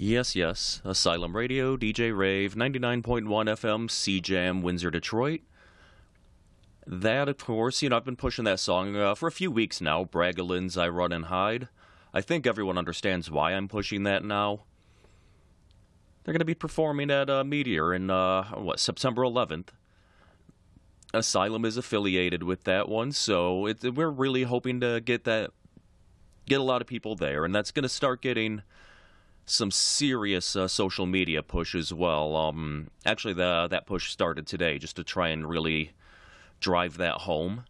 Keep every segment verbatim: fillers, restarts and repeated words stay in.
Yes, yes. Asylum Radio, D J Rave, ninety-nine point one F M, C-Jam, Windsor, Detroit. That, of course, you know, I've been pushing that song uh, for a few weeks now, Bragalin's I Run and Hide. I think everyone understands why I'm pushing that now. They're going to be performing at uh, Meteor in, uh, what, September eleventh. Asylum is affiliated with that one, so it, we're really hoping to get that, get a lot of people there, and that's going to start getting some serious uh, social media push as well. Um, actually, the, that push started today just to try and really drive that home.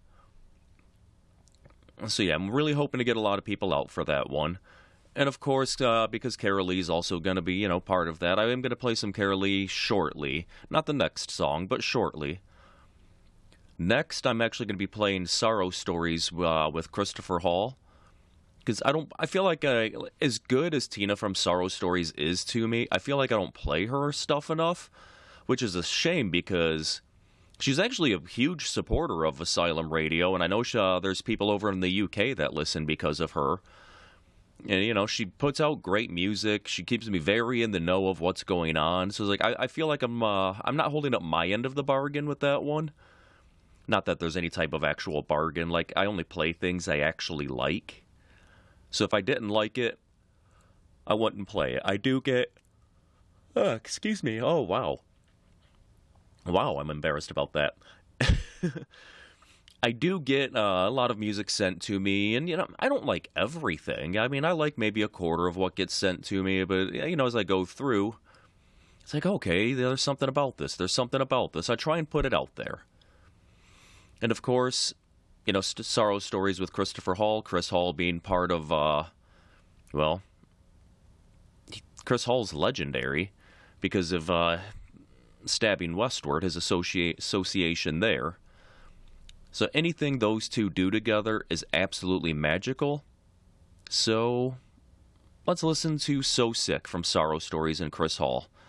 So yeah, I'm really hoping to get a lot of people out for that one. And of course, uh, because Carol Lee's also going to be, you know, part of that, I am going to play some Carol Lee shortly. Not the next song, but shortly. Next, I'm actually going to be playing Sorrow Stories uh, with Christopher Hall. Because I don't, I feel like uh, as good as Tina from Sorrow Stories is to me, I feel like I don't play her stuff enough, which is a shame because she's actually a huge supporter of Asylum Radio, and I know she, uh, there's people over in the U K that listen because of her. And, you know, she puts out great music. She keeps me very in the know of what's going on. So, it's like, I, I feel like I'm, uh, I'm not holding up my end of the bargain with that one. Not that there's any type of actual bargain. Like, I only play things I actually like. So if I didn't like it, I wouldn't play it. I do get... Uh, excuse me. Oh, wow. Wow, I'm embarrassed about that. I do get uh, a lot of music sent to me, and, you know, I don't like everything. I mean, I like maybe a quarter of what gets sent to me, but, you know, as I go through, it's like, okay, there's something about this. There's something about this. I try and put it out there. And, of course, you know, St- Sorrow Stories with Christopher Hall, Chris Hall being part of, uh, well, Chris Hall's legendary because of uh, Stabbing Westward, his associ- association there. So anything those two do together is absolutely magical. So let's listen to So Sick from Sorrow Stories and Chris Hall.